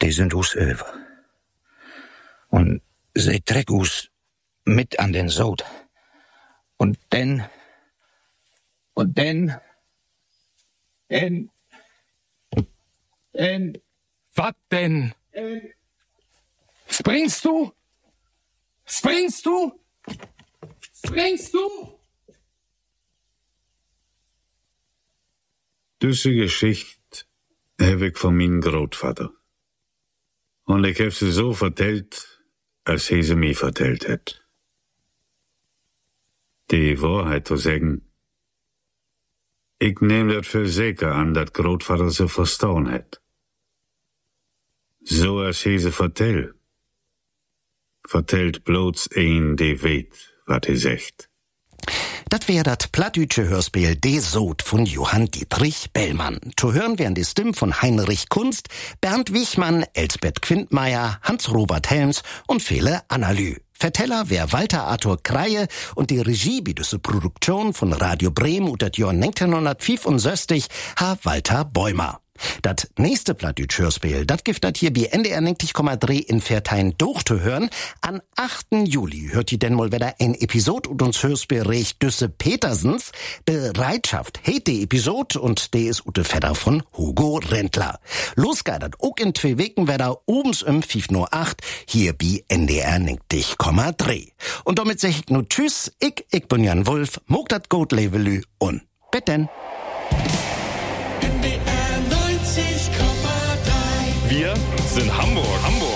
die sind us over. Und sie treck us mit an den Sod. Und dann... Was denn? Springst du? Springst du? Springst du? Diese Geschichte habe ich von meinem Großvater. Und ich habe sie so vertellt, als sie mir vertellt hat. Die Wahrheit zu sagen, ich nehme das für sicher an, dass Großvater sie verstanden hat. So als sie vertellt bloß ein, die weet, wat hij zegt. Das wär dat plattdütsche Hörspiel De Sod von Johann Dietrich Bellmann. Zu hören wären die Stimmen von Heinrich Kunst, Bernd Wichmann, Elsbeth Quintmeier, Hans-Robert Helms und viele Analü. Verteller wär Walter Arthur Kreie und die Regie bei dieser Produktion von Radio Bremen unter das Jahr 1965 ha Walter Bäumer. Das nächste plattdütsche Hörspiel, das gibt dat hier bei NDR 90,3 in Vertein durchzuhören. An 8. Juli hört ihr denn mal wieder ein Episode und uns Hörspiel recht Düsse Petersens. Bereitschaft heet die Episode und die ist ute Fedder von Hugo Rendler. Los geht dat auch in 2 Wochen wieder obens um 5:08 hier bei NDR 90,3. Und damit sag ich nur tschüss, ich bin Jan Wulff, mogt dat gut levelü und bis denn. Wir sind Hamburg.